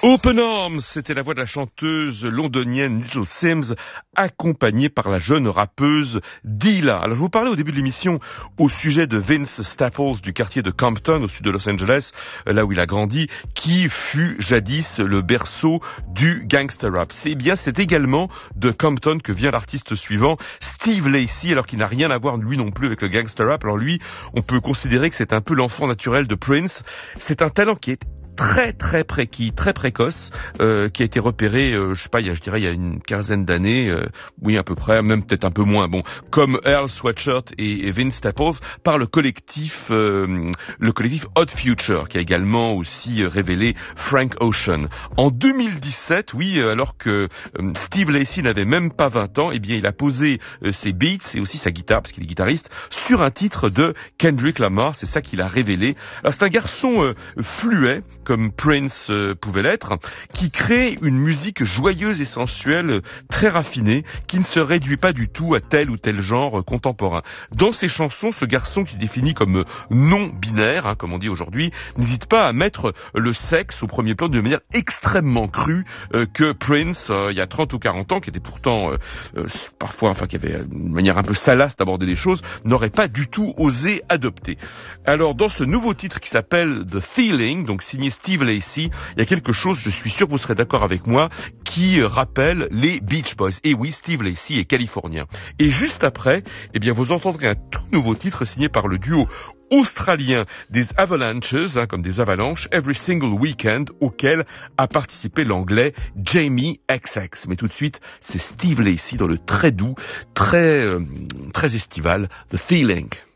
Open Arms, c'était la voix de la chanteuse londonienne Little Simz, accompagnée par la jeune rappeuse Dilla. Alors je vous parlais au début de l'émission au sujet de Vince Staples du quartier de Compton, au sud de Los Angeles, là où il a grandi, qui fut jadis le berceau du gangster rap. C'est également de Compton que vient l'artiste suivant, Steve Lacy, alors qu'il n'a rien à voir lui non plus avec le gangster rap. Alors lui, on peut considérer que c'est un peu l'enfant naturel de Prince. C'est un talent qui est très précoce, qui a été repéré, il y a une quinzaine d'années, oui à peu près, même peut-être un peu moins, comme Earl Sweatshirt et Vince Staples, par le collectif Odd Future, qui a également aussi révélé Frank Ocean. En 2017, alors que Steve Lacy n'avait même pas 20 ans, il a posé ses beats et aussi sa guitare, parce qu'il est guitariste, sur un titre de Kendrick Lamar. C'est ça qu'il a révélé. Alors c'est un garçon fluet, comme Prince pouvait l'être, qui crée une musique joyeuse et sensuelle, très raffinée, qui ne se réduit pas du tout à tel ou tel genre contemporain. Dans ses chansons, ce garçon qui se définit comme non-binaire, comme on dit aujourd'hui, n'hésite pas à mettre le sexe au premier plan de manière extrêmement crue que Prince, il y a 30 ou 40 ans, qui était pourtant qui avait une manière un peu salace d'aborder les choses, n'aurait pas du tout osé adopter. Alors dans ce nouveau titre qui s'appelle The Feeling, donc signé Steve Lacy, il y a quelque chose, je suis sûr que vous serez d'accord avec moi, qui rappelle les Beach Boys. Et oui, Steve Lacy est californien. Et juste après, vous entendrez un tout nouveau titre signé par le duo australien des Avalanches, comme des avalanches, Every Single Weekend, auquel a participé l'anglais Jamie XX. Mais tout de suite, c'est Steve Lacy dans le très doux, très estival, The Feeling.